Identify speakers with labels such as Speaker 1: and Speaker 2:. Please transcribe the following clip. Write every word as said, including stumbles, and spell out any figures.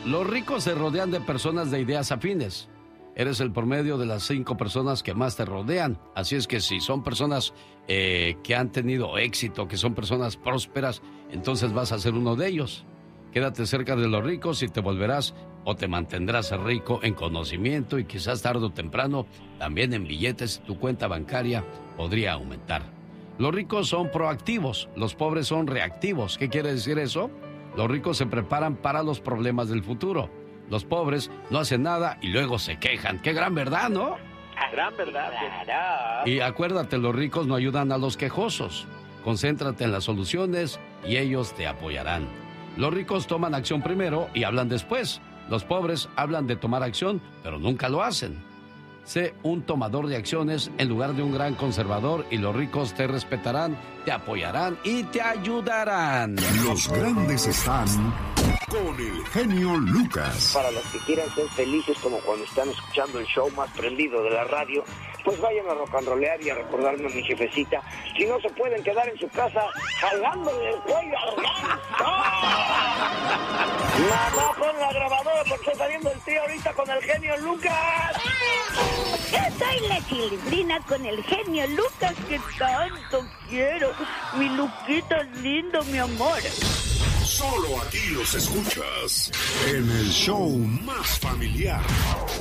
Speaker 1: Los ricos se rodean de personas de ideas afines. Eres el promedio de las cinco personas que más te rodean. Así es que si son personas eh, que han tenido éxito, que son personas prósperas, entonces vas a ser uno de ellos. Quédate cerca de los ricos y te volverás o te mantendrás rico en conocimiento y quizás tarde o temprano también en billetes. Tu cuenta bancaria podría aumentar. Los ricos son proactivos, los pobres son reactivos. ¿Qué quiere decir eso? Los ricos se preparan para los problemas del futuro. Los pobres no hacen nada y luego se quejan. ¡Qué gran verdad!, ¿no?
Speaker 2: Gran verdad. Claro.
Speaker 1: Y acuérdate, los ricos no ayudan a los quejosos. Concéntrate en las soluciones y ellos te apoyarán. Los ricos toman acción primero y hablan después. Los pobres hablan de tomar acción, pero nunca lo hacen. Sé un tomador de acciones en lugar de un gran conservador y los ricos te respetarán, te apoyarán y te ayudarán.
Speaker 3: Los grandes están con el genio Lucas.
Speaker 2: Para los que quieran ser felices como cuando están escuchando el show más prendido de la radio, pues vayan a rock and rollear y a recordarme a mi jefecita. Si no se pueden quedar en su casa jalándole el cuello al ganso. Mamá, pon la grabadora porque está saliendo el tío ahorita con el genio Lucas.
Speaker 4: Yo soy la Chilindrina con el genio Lucas que tanto quiero. Mi Luquita es lindo, mi amor.
Speaker 3: Solo aquí los escuchas en el show más familiar.